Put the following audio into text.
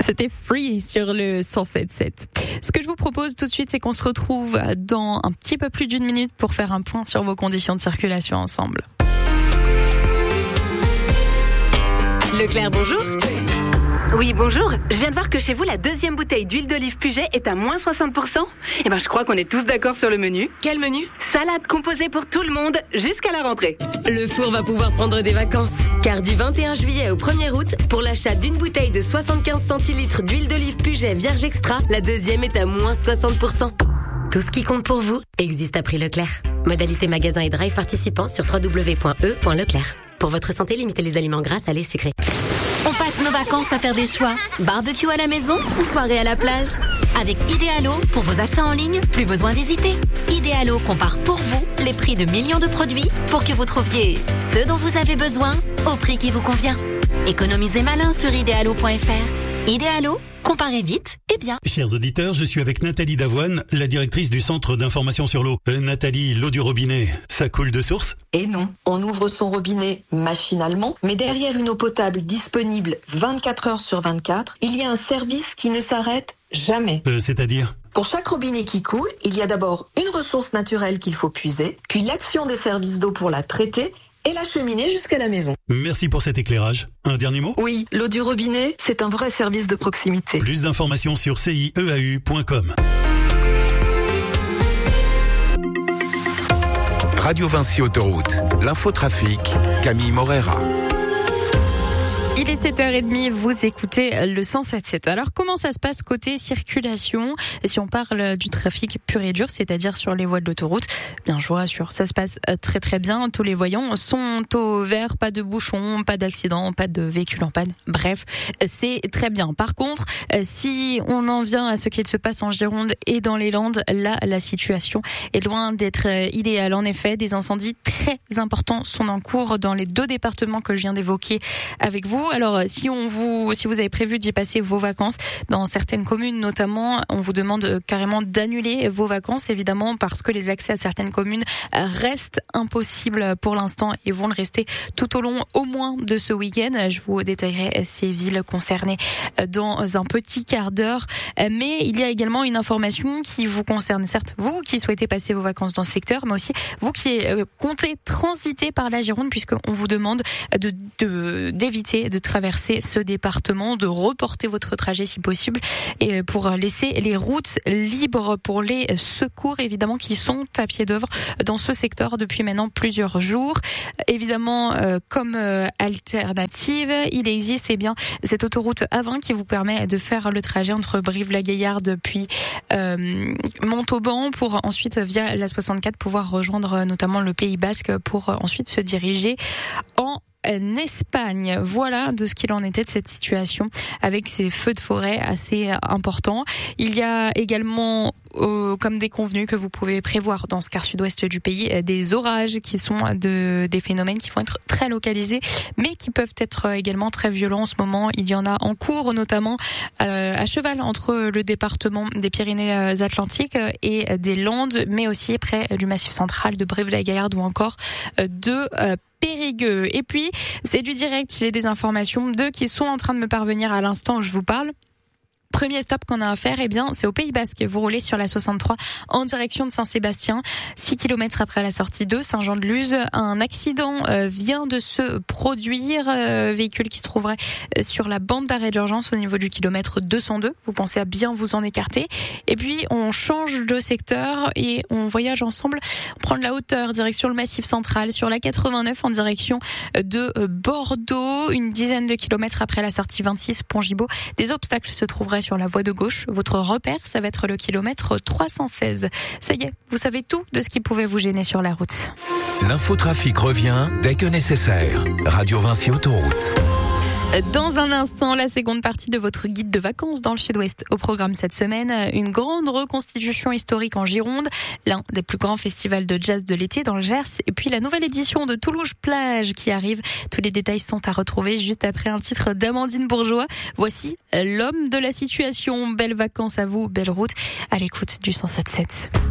C'était Free sur le 107.7. Ce que je vous propose tout de suite, c'est qu'on se retrouve dans un petit peu plus d'une minute pour faire un point sur vos conditions de circulation ensemble. Leclerc, bonjour. Oui, bonjour. Je viens de voir que chez vous, la deuxième bouteille d'huile d'olive Puget est à moins 60%. Eh ben, je crois qu'on est tous d'accord sur le menu. Quel menu ? Salade composée pour tout le monde jusqu'à la rentrée. Le four va pouvoir prendre des vacances. Car du 21 juillet au 1er août, pour l'achat d'une bouteille de 75 centilitres d'huile d'olive Puget Vierge Extra, la deuxième est à moins 60%. Tout ce qui compte pour vous existe à prix Leclerc. Modalité magasin et drive participants sur www.e.leclerc. Pour votre santé, limitez les aliments gras, salés, sucrés. On passe nos vacances à faire des choix. Barbecue à la maison ou soirée à la plage. Avec Idealo, pour vos achats en ligne, plus besoin d'hésiter. Idealo compare pour vous les prix de millions de produits pour que vous trouviez ce dont vous avez besoin au prix qui vous convient. Économisez malin sur idealo.fr. Idealo, comparez vite et bien. Chers auditeurs, je suis avec Nathalie Davoine, la directrice du Centre d'information sur l'eau. Nathalie, l'eau du robinet, ça coule de source ? Et non, on ouvre son robinet machinalement, mais derrière une eau potable disponible 24 heures sur 24, il y a un service qui ne s'arrête jamais. C'est-à-dire ? Pour chaque robinet qui coule, il y a d'abord une ressource naturelle qu'il faut puiser, puis l'action des services d'eau pour la traiter et l'acheminer jusqu'à la maison. Merci pour cet éclairage. Un dernier mot ? Oui, l'eau du robinet, c'est un vrai service de proximité. Plus d'informations sur cieau.com. Radio Vinci Autoroute, l'infotrafic, Camille Morera. Il est 7h30, vous écoutez le 107.7. Alors, comment ça se passe côté circulation ? Si on parle du trafic pur et dur, c'est-à-dire sur les voies de l'autoroute, bien, je vous rassure, ça se passe très très bien. Tous les voyants sont au vert, pas de bouchons, pas d'accidents, pas de véhicules en panne. Bref, c'est très bien. Par contre, si on en vient à ce qu'il se passe en Gironde et dans les Landes, là, la situation est loin d'être idéale. En effet, des incendies très importants sont en cours dans les deux départements que je viens d'évoquer avec vous. Alors, si vous avez prévu d'y passer vos vacances, dans certaines communes notamment, on vous demande carrément d'annuler vos vacances, évidemment, parce que les accès à certaines communes restent impossibles pour l'instant et vont le rester tout au long, au moins, de ce week-end. Je vous détaillerai ces villes concernées dans un petit quart d'heure. Mais il y a également une information qui vous concerne, certes, vous qui souhaitez passer vos vacances dans ce secteur, mais aussi vous qui comptez transiter par la Gironde, puisqu'on vous demande d'éviter de traverser ce département, de reporter votre trajet si possible, et pour laisser les routes libres pour les secours, évidemment, qui sont à pied d'œuvre dans ce secteur depuis maintenant plusieurs jours. Évidemment, comme alternative, il existe cette autoroute A20 qui vous permet de faire le trajet entre Brive-la-Gaillarde puis Montauban pour ensuite, via la 64, pouvoir rejoindre notamment le Pays Basque pour ensuite se diriger en Espagne. Voilà de ce qu'il en était de cette situation avec ces feux de forêt assez importants. Il y a également, comme des convenus que vous pouvez prévoir dans ce quart sud-ouest du pays, des orages qui sont des phénomènes qui vont être très localisés, mais qui peuvent être également très violents en ce moment. Il y en a en cours, notamment à cheval entre le département des Pyrénées-Atlantiques et des Landes, mais aussi près du Massif central de Brive-la-Gaillarde ou encore de Périgueux. Et puis, c'est du direct, j'ai des informations qui sont en train de me parvenir à l'instant où je vous parle. Premier stop qu'on a à faire, c'est au Pays Basque. Vous roulez sur la 63 en direction de Saint-Sébastien. 6 km après la sortie de Saint-Jean-de-Luz, un accident vient de se produire. Véhicule qui se trouverait sur la bande d'arrêt d'urgence au niveau du kilomètre 202. Vous pensez à bien vous en écarter. Et puis, on change de secteur et on voyage ensemble. On prend de la hauteur, direction le Massif central, sur la 89 en direction de Bordeaux. Une dizaine de kilomètres après la sortie 26 Pont-Gibaud. Des obstacles se trouveraient sur la voie de gauche. Votre repère, ça va être le kilomètre 316. Ça y est, vous savez tout de ce qui pouvait vous gêner sur la route. L'infotrafic revient dès que nécessaire. Radio Vinci Autoroute. Dans un instant, la seconde partie de votre guide de vacances dans le sud-ouest. Au programme cette semaine, une grande reconstitution historique en Gironde, l'un des plus grands festivals de jazz de l'été dans le Gers, et puis la nouvelle édition de Toulouse Plage qui arrive. Tous les détails sont à retrouver juste après un titre d'Amandine Bourgeois. Voici l'homme de la situation. Belles vacances à vous, belle route, à l'écoute du 107.7.